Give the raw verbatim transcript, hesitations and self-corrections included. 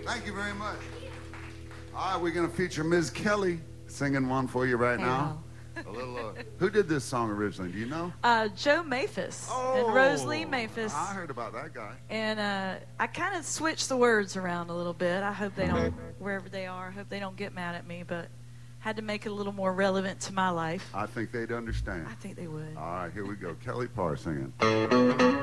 Thank you very much. All right, we're going to feature Miz Kelly singing one for you right now. A little. Uh, who did this song originally? Do you know? Uh, Joe Maphis Oh, and Rosalie Maphis. I heard about that guy. And uh, I kind of switched the words around a little bit. I hope they don't, wherever they are, I hope they don't get mad at me, but had to make it a little more relevant to my life. I think they'd understand. I think they would. All right, here we go. Kelly Parr singing.